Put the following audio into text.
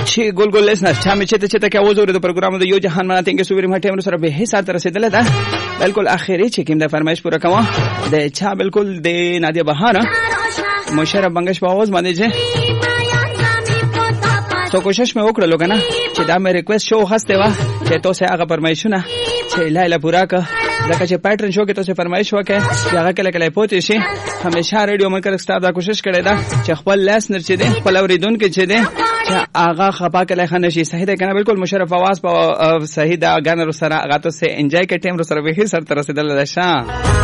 چې ګل لیسنر چا مې چې کې اوزور د پروګرام د یو جهان ماته کې سوبر ما ټیم سره به حساب تر رسیدل ده بالکل اخیری چې کوم د فرمایش پوره کوم د چا بالکل د نادیه بهاره مشرف بنگش په आवाज باندې چې تو کوشش مې وکړلو کنه چې دا مې ریکوست شو هسته وا چې تاسو هغه فرمایشونه چې لایله پورا کا ځکه چې پیټرن شو کې تاسو فرمایش وکړه چې هغه کله کله پوتې شي همیشه ریډیو منکر سٹار دا کوشش کړی دا چې خپل لیسنر چې دی خپل اوریدونکو چې دی چې هغه خپا کله خنه شي صحیح ده کنه بالکل مشرف आवाज په صحیح دا غانر سره هغه ته انجوای کړئ ټیم سره به سره تر رسیدل ده